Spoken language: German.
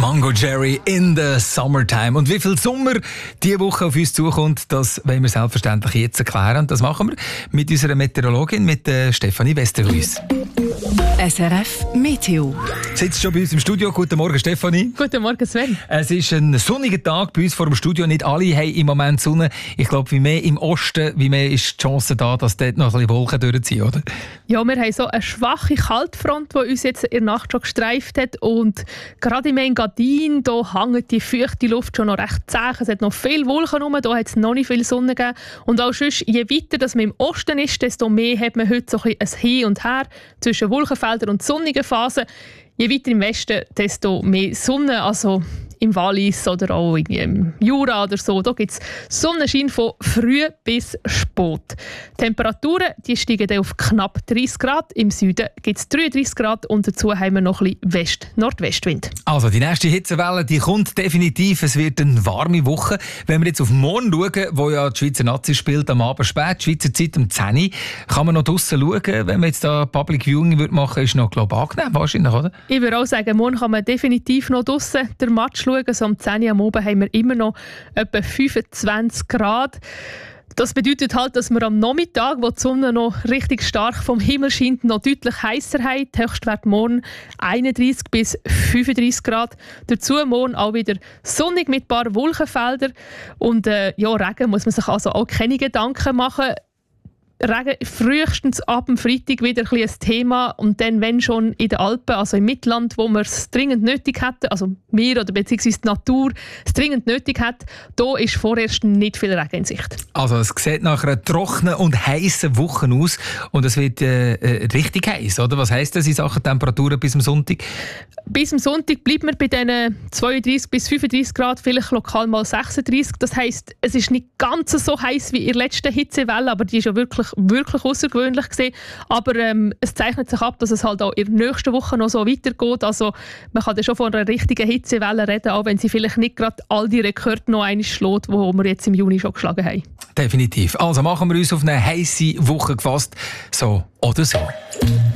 Django Jerry in the Summertime. Und wie viel Sommer diese Woche auf uns zukommt, das wollen wir selbstverständlich jetzt erklären. Und das machen wir mit unserer Meteorologin, mit Stefanie Westerhuis. SRF Meteo. Sitzt schon bei uns im Studio. Guten Morgen, Stefanie. Guten Morgen, Sven. Es ist ein sonniger Tag bei uns vor dem Studio. Nicht alle haben im Moment Sonne. Ich glaube, wie mehr im Osten, wie mehr ist die Chance da, dass dort noch ein bisschen Wolken durchziehen, oder? Ja, wir haben so eine schwache Kaltfront, die uns jetzt in der Nacht schon gestreift hat. Und gerade im Engadin, da hängt die feuchte Luft schon noch recht zäh. Es hat noch viele Wolken rum, da hat es noch nicht viel Sonne gegeben. Und auch sonst, je weiter dass man im Osten ist, desto mehr hat man heute so ein Hin und Her zwischen Wolkenfeldern und sonnigen Phasen. Je weiter im Westen, desto mehr Sonne. Also im Wallis oder auch im Jura oder so, da gibt es Sonnenschein von früh bis spät. Die Temperaturen die steigen dann auf knapp 30 Grad. Im Süden gibt es 33 Grad und dazu haben wir noch ein bisschen Nordwestwind. Also die nächste Hitzewelle, die kommt definitiv. Es wird eine warme Woche. Wenn wir jetzt auf morgen schauen, wo ja die Schweizer Nazi spielt, am Abend spät, Schweizer Zeit um 10 Uhr, kann man noch draussen schauen. Wenn man jetzt da Public Viewing machen würde, ist noch angenehm wahrscheinlich, oder? Ich würde auch sagen, morgen kann man definitiv noch draussen den Match schauen. So um 10 Uhr am Abend haben wir immer noch etwa 25 Grad. Das bedeutet halt, dass wir am Nachmittag, wo die Sonne noch richtig stark vom Himmel scheint, noch deutlich heißer haben. Der Höchstwert morgen 31 bis 35 Grad. Dazu morgen auch wieder sonnig mit ein paar Wolkenfeldern. Und Regen muss man sich also auch keine Gedanken machen. Regen frühestens ab dem Freitag wieder ein Thema und dann, wenn schon in den Alpen, also im Mittelland, wo wir es dringend nötig hätten, also wir oder beziehungsweise die Natur es dringend nötig hat, da ist vorerst nicht viel Regen in Sicht. Also es sieht nach einer trockenen und heißen Woche aus und es wird richtig heiß, oder? Was heisst das in Sachen Temperaturen bis am Sonntag? Bis am Sonntag bleibt man bei diesen 32 bis 35 Grad, vielleicht lokal mal 36. Das heisst, es ist nicht ganz so heiß wie in der letzten Hitzewelle, aber die ist ja wirklich außergewöhnlich gewesen. Aber es zeichnet sich ab, dass es halt auch in der nächsten Woche noch so weitergeht. Also man kann ja schon von einer richtigen Hitzewelle reden, auch wenn sie vielleicht nicht gerade all die Rekorde noch einmal schlägt, die wir jetzt im Juni schon geschlagen haben. Definitiv. Also machen wir uns auf eine heisse Woche gefasst. So oder so.